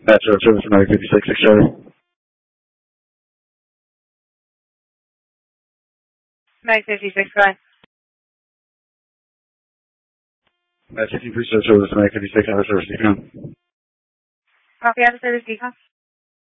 Bachelor Service America 56 Charlie. Mag 56, go ahead. Mag 53 Service America 56 Service Decon. Copy out of service decon.